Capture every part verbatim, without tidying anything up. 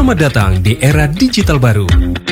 Selamat datang di era digital baru.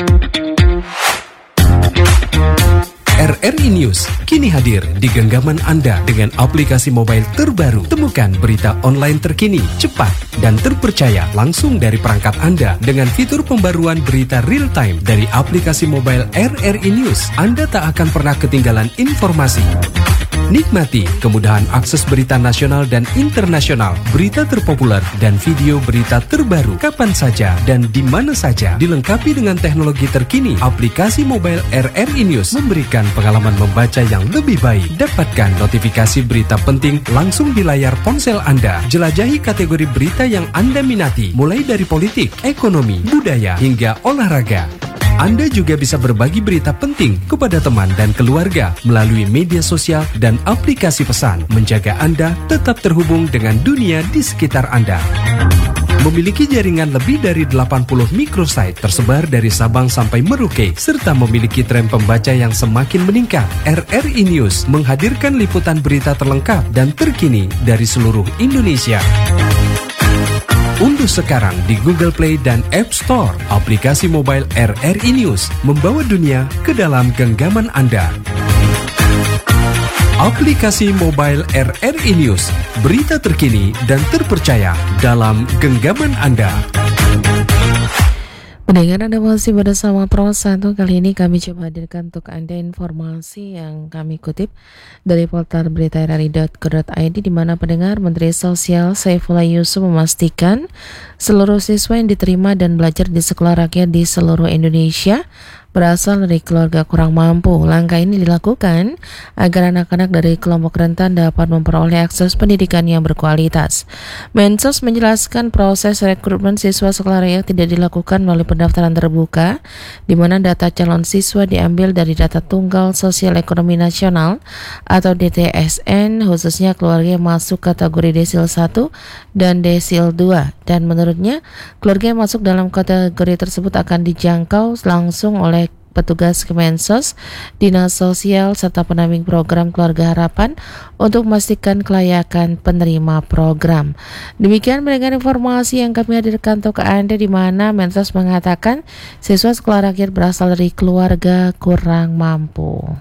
R R I News kini hadir di genggaman Anda dengan aplikasi mobile terbaru. Temukan berita online terkini, cepat, dan terpercaya langsung dari perangkat Anda dengan fitur pembaruan berita real time dari aplikasi mobile R R I News. Anda tak akan pernah ketinggalan informasi. Nikmati kemudahan akses berita nasional dan internasional, berita terpopuler, dan video berita terbaru kapan saja dan di mana saja. Dilengkapi dengan teknologi terkini, aplikasi mobile R R I News memberikan pengalaman membaca yang lebih baik. Dapatkan notifikasi berita penting langsung di layar ponsel Anda. Jelajahi kategori berita yang Anda minati, mulai dari politik, ekonomi, budaya, hingga olahraga. Anda juga bisa berbagi berita penting kepada teman dan keluarga melalui media sosial dan aplikasi pesan, menjaga Anda tetap terhubung dengan dunia di sekitar Anda. Memiliki jaringan lebih dari delapan puluh microsite tersebar dari Sabang sampai Merauke, serta memiliki tren pembaca yang semakin meningkat. R R I News menghadirkan liputan berita terlengkap dan terkini dari seluruh Indonesia. Unduh sekarang di Google Play dan App Store aplikasi mobile R R I News, membawa dunia ke dalam genggaman Anda. Aplikasi mobile R R I News, berita terkini dan terpercaya dalam genggaman Anda. Pendengar, Anda masih bersama Pro satu. Kali ini kami coba hadirkan untuk Anda informasi yang kami kutip dari portal berita r r i dot co dot i d, di mana pendengar Menteri Sosial Saifullah Yusuf memastikan seluruh siswa yang diterima dan belajar di sekolah rakyat di seluruh Indonesia berasal dari keluarga kurang mampu. Langkah ini dilakukan agar anak-anak dari kelompok rentan dapat memperoleh akses pendidikan yang berkualitas. Mensos menjelaskan proses rekrutmen siswa sekolah rakyat tidak dilakukan melalui pendaftaran terbuka, di mana data calon siswa diambil dari data Tunggal Sosial Ekonomi Nasional atau D T S N, khususnya keluarga yang masuk kategori desil satu dan desil dua. Dan menurutnya, keluarga yang masuk dalam kategori tersebut akan dijangkau langsung oleh petugas Kemensos, Dinas Sosial, serta pendamping program Keluarga Harapan untuk memastikan kelayakan penerima program. Demikian mendengar informasi yang kami hadirkan untuk Anda, di mana Mensos mengatakan siswa sekolah rakyat berasal dari keluarga kurang mampu.